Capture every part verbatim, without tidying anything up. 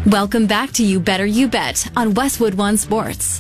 Welcome back to You Better You Bet on Westwood One Sports.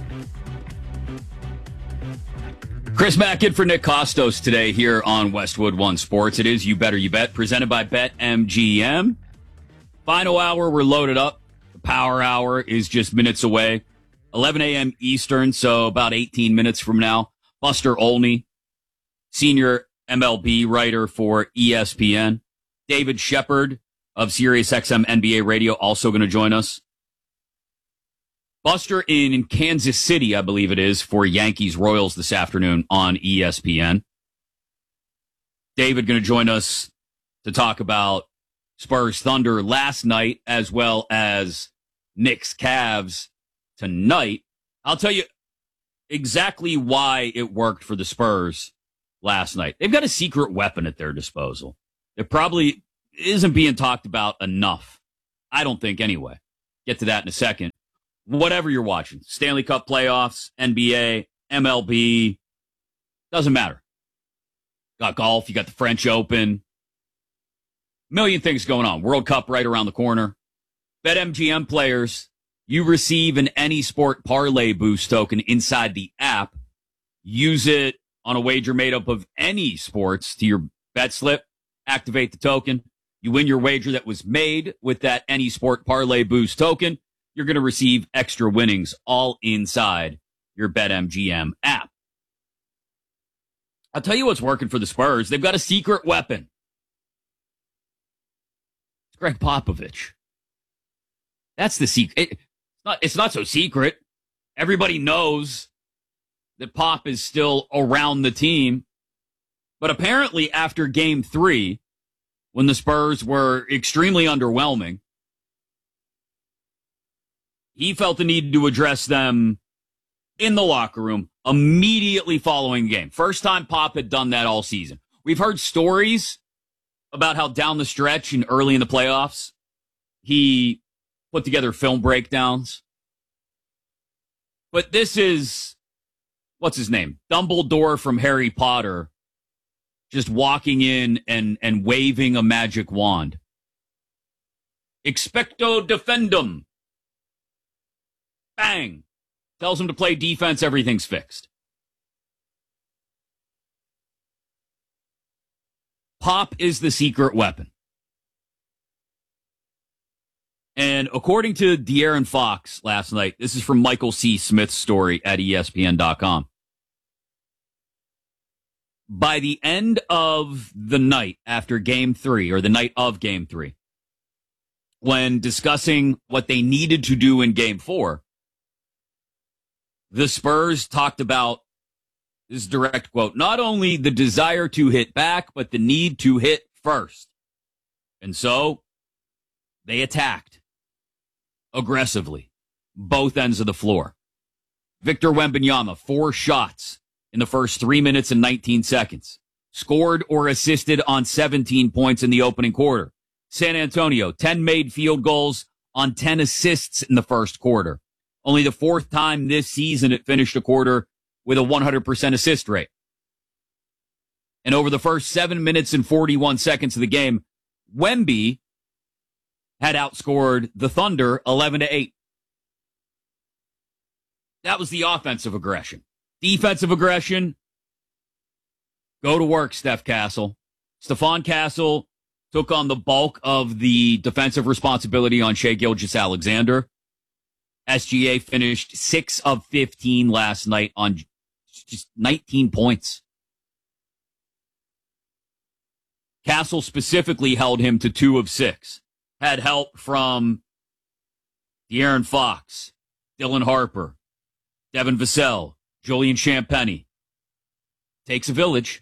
Chris Mack in for Nick Costos today here on Westwood One Sports. It is You Better You Bet, presented by BetMGM. Final hour, we're loaded up. The power hour is just minutes away. eleven a.m. Eastern, so about eighteen minutes from now. Buster Olney, senior M L B writer for E S P N. David Shepard of SiriusXM N B A Radio, also going to join us. Buster in Kansas City, I believe it is, for Yankees Royals this afternoon on E S P N. David going to join us to talk about Spurs Thunder last night, as well as Knicks Cavs tonight. I'll tell you exactly why it worked for the Spurs last night. They've got a secret weapon at their disposal. It probably isn't being talked about enough. I don't think anyway. Get to that in a second. Whatever you're watching, Stanley Cup playoffs, N B A, M L B, doesn't matter. Got golf, you got the French Open. Million things going on. World Cup right around the corner. BetMGM players, you receive an Any Sport Parlay Boost token inside the app. Use it on a wager made up of any sports to your bet slip. Activate the token. You win your wager that was made with that Any Sport Parlay Boost token. You're going to receive extra winnings all inside your BetMGM app. I'll tell you what's working for the Spurs. They've got a secret weapon. It's Greg Popovich. That's the secret. It, it's not, it's not so secret. Everybody knows that Pop is still around the team. But apparently after game three, when the Spurs were extremely underwhelming, he felt the need to address them in the locker room immediately following the game. First time Pop had done that all season. We've heard stories about how down the stretch and early in the playoffs, he put together film breakdowns. But this is, what's his name? Dumbledore from Harry Potter, just walking in and, and waving a magic wand. Expecto defendum. Bang. Tells him to play defense, everything's fixed. Pop is the secret weapon. And according to De'Aaron Fox last night, this is from Michael C. Smith's story at E S P N dot com. By the end of the night after game three, or the night of game three, when discussing what they needed to do in game four, the Spurs talked about, this is a direct quote, not only the desire to hit back, but the need to hit first. And so they attacked aggressively, both ends of the floor. Victor Wembanyama, four shots in the first three minutes and nineteen seconds. Scored or assisted on seventeen points in the opening quarter. San Antonio, ten made field goals on ten assists in the first quarter. Only the fourth time this season it finished a quarter with a one hundred percent assist rate. And over the first seven minutes and forty-one seconds of the game, Wemby had outscored the Thunder eleven to eight. That was the offensive aggression. Defensive aggression, go to work, Steph Castle. Stephon Castle took on the bulk of the defensive responsibility on Shai Gilgeous-Alexander. S G A finished six of fifteen last night on just nineteen points. Castle specifically held him to two of six. Had help from De'Aaron Fox, Dylan Harper, Devin Vassell, Julian Champagnie. Takes a village.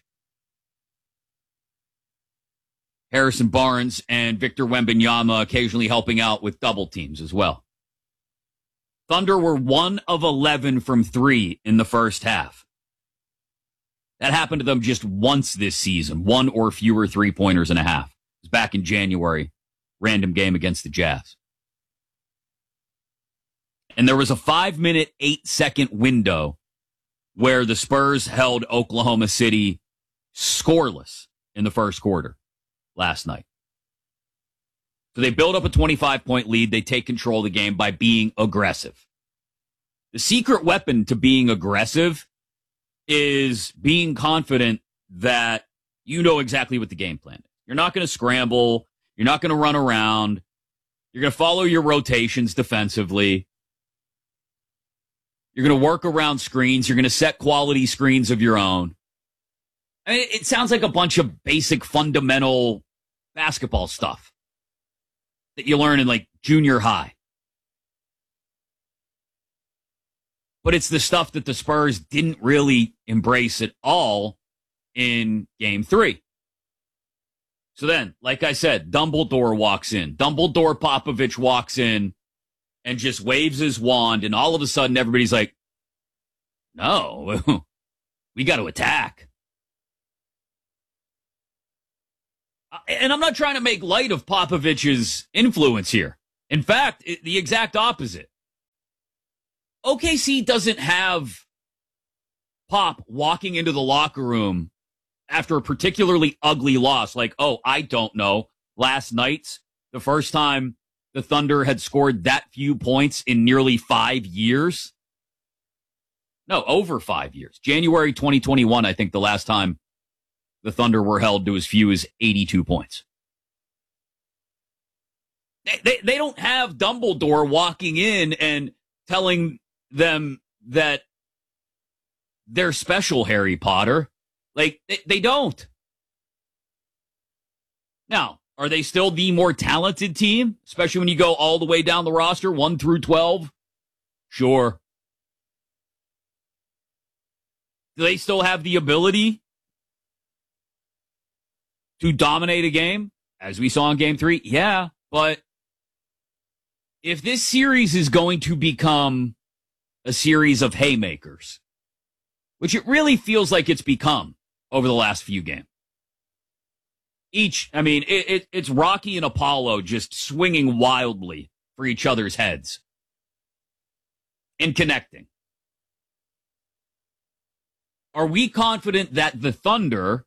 Harrison Barnes and Victor Wembanyama occasionally helping out with double teams as well. Thunder were one of eleven from three in the first half. That happened to them just once this season. One or fewer three-pointers and a half. It was back in January. Random game against the Jazz. And there was a five-minute, eight-second window where the Spurs held Oklahoma City scoreless in the first quarter last night. So they build up a twenty-five point lead. They take control of the game by being aggressive. The secret weapon to being aggressive is being confident that you know exactly what the game plan is. You're not going to scramble. You're not going to run around. You're going to follow your rotations defensively. You're going to work around screens. You're going to set quality screens of your own. I mean, it sounds like a bunch of basic fundamental basketball stuff that you learn in like junior high. But it's the stuff that the Spurs didn't really embrace at all in game three. So then, like I said, Dumbledore walks in. Dumbledore Popovich walks in and just waves his wand, and all of a sudden everybody's like, no, we got to attack. And I'm not trying to make light of Popovich's influence here. In fact, it, the exact opposite. O K C doesn't have Pop walking into the locker room after a particularly ugly loss. Like, oh, I don't know, last night's the first time the Thunder had scored that few points in nearly five years. No, over five years. January twenty twenty-one, I think the last time the Thunder were held to as few as eighty-two points. They, they, they don't have Dumbledore walking in and telling them that they're special, Harry Potter. Like, they, they don't. Now, are they still the more talented team? Especially when you go all the way down the roster, one through twelve? Sure. Do they still have the ability to dominate a game, as we saw in game three? Yeah, but if this series is going to become a series of haymakers, which it really feels like it's become over the last few games, each, I mean, it, it, it's Rocky and Apollo just swinging wildly for each other's heads and connecting. Are we confident that the Thunder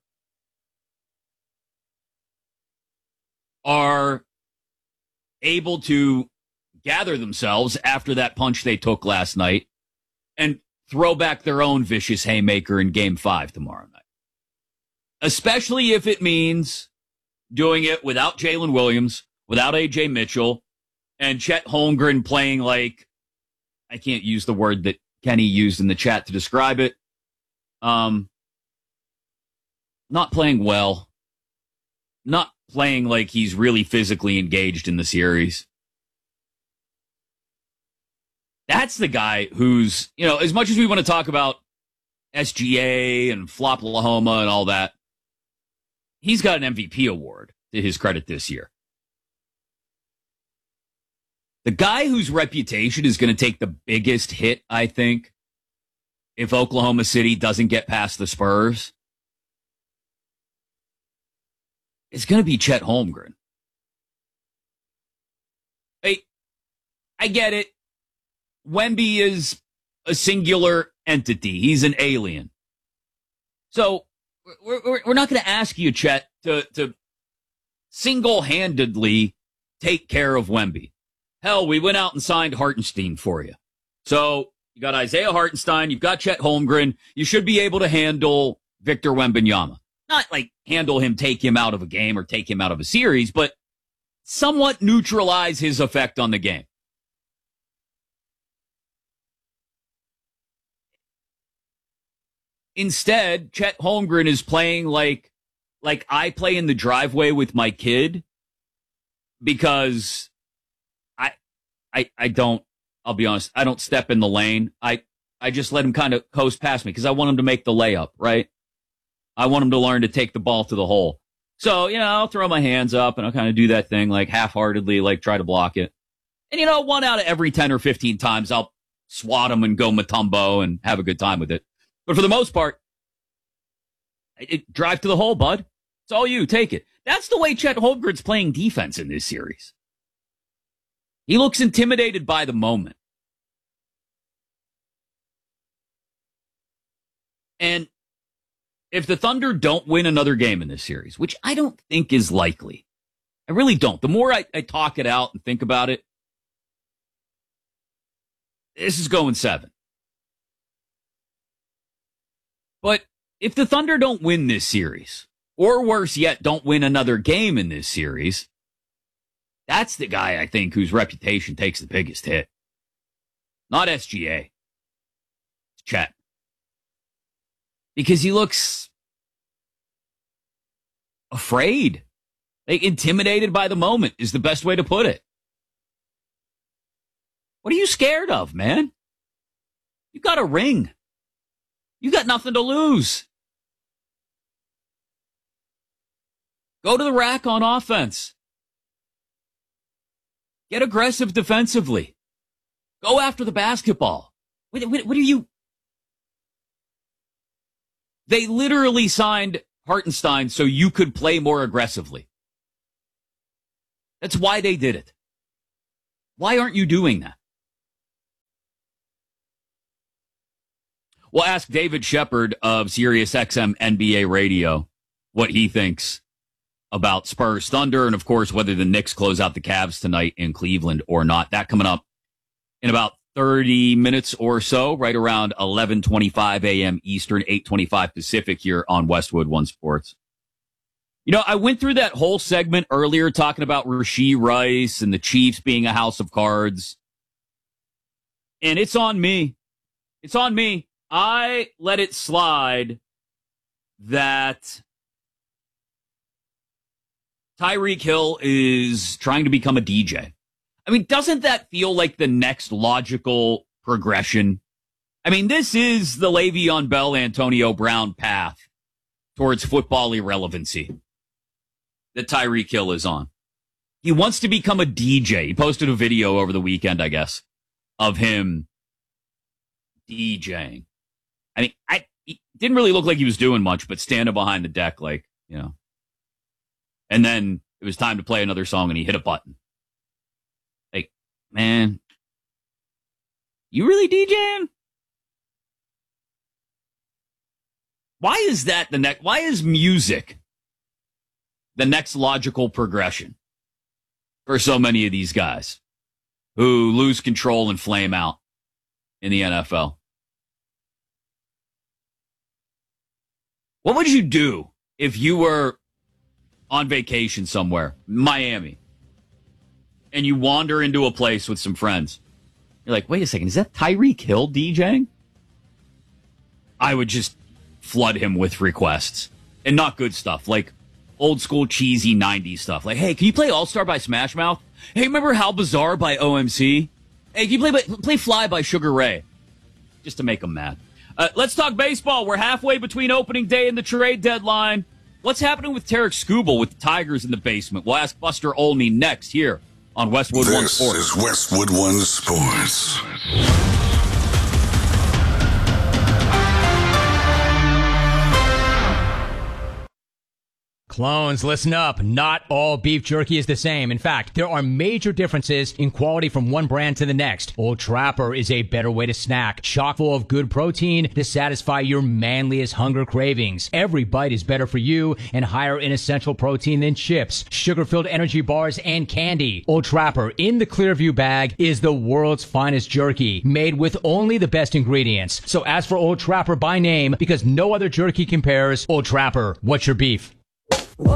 are able to gather themselves after that punch they took last night and throw back their own vicious haymaker in game five tomorrow night? Especially if it means doing it without Jalen Williams, without A J Mitchell, and Chet Holmgren playing like, I can't use the word that Kenny used in the chat to describe it. Um, not playing well. Not playing like he's really physically engaged in the series. That's the guy who's, you know, as much as we want to talk about S G A and Flop-Lahoma and all that, he's got an M V P award to his credit this year. The guy whose reputation is going to take the biggest hit, I think, if Oklahoma City doesn't get past the Spurs, it's going to be Chet Holmgren. Hey, I get it. Wemby is a singular entity. He's an alien. So we're, we're, we're not going to ask you, Chet, to, to single-handedly take care of Wemby. Hell, we went out and signed Hartenstein for you. So you got Isaiah Hartenstein. You've got Chet Holmgren. You should be able to handle Victor Wembanyama. Not like handle him, take him out of a game or take him out of a series, but somewhat neutralize his effect on the game. Instead, Chet Holmgren is playing like, like I play in the driveway with my kid because I, I, I don't, I'll be honest, I don't step in the lane. I, I just let him kind of coast past me because I want him to make the layup, right? I want him to learn to take the ball to the hole. So, you know, I'll throw my hands up and I'll kind of do that thing like half-heartedly, like try to block it. And, you know, one out of every ten or fifteen times, I'll swat him and go Mutombo and have a good time with it. But for the most part, it, it, drive to the hole, bud. It's all you. Take it. That's the way Chet Holmgren's playing defense in this series. He looks intimidated by the moment. And if the Thunder don't win another game in this series, which I don't think is likely, I really don't. The more I, I talk it out and think about it, this is going seven. But if the Thunder don't win this series, or worse yet, don't win another game in this series, that's the guy, I think, whose reputation takes the biggest hit. Not S G A. It's Chet. Because he looks afraid. Like, intimidated by the moment is the best way to put it. What are you scared of, man? You got a ring. You got nothing to lose. Go to the rack on offense. Get aggressive defensively. Go after the basketball. What, what, what are you? They literally signed Hartenstein so you could play more aggressively. That's why they did it. Why aren't you doing that? We'll ask David Shepard of SiriusXM N B A Radio what he thinks about Spurs Thunder, and of course whether the Knicks close out the Cavs tonight in Cleveland or not. That coming up in about thirty minutes or so, right around eleven twenty-five a.m. Eastern, eight twenty-five Pacific here on Westwood One Sports. You know, I went through that whole segment earlier talking about Rashee Rice and the Chiefs being a house of cards. And it's on me. It's on me. I let it slide that Tyreek Hill is trying to become a D J. I mean, doesn't that feel like the next logical progression? I mean, this is the Le'Veon Bell, Antonio Brown path towards football irrelevancy that Tyreek Hill is on. He wants to become a D J. He posted a video over the weekend, I guess, of him DJing. I mean, I he didn't really look like he was doing much, but standing behind the deck, like, you know. And then it was time to play another song, and he hit a button. Like, man, you really DJing? Why is that the next? Why is music the next logical progression for so many of these guys who lose control and flame out in the N F L? What would you do if you were on vacation somewhere, Miami, and you wander into a place with some friends? You're like, wait a second, is that Tyreek Hill DJing? I would just flood him with requests, and not good stuff, like old school cheesy nineties stuff. Like, hey, can you play All-Star by Smash Mouth? Hey, remember How Bizarre by O M C? Hey, can you play, play Fly by Sugar Ray? Just to make him mad. Uh, let's talk baseball. We're halfway between opening day and the trade deadline. What's happening with Tarek Skubal with the Tigers in the basement? We'll ask Buster Olney next here on Westwood this One Sports. This is Westwood One Sports. Clones, listen up. Not all beef jerky is the same. In fact, there are major differences in quality from one brand to the next. Old Trapper is a better way to snack, chock full of good protein to satisfy your manliest hunger cravings. Every bite is better for you and higher in essential protein than chips, sugar-filled energy bars, and candy. Old Trapper in the Clearview bag is the world's finest jerky, made with only the best ingredients. So ask for Old Trapper by name because no other jerky compares. Old Trapper, what's your beef?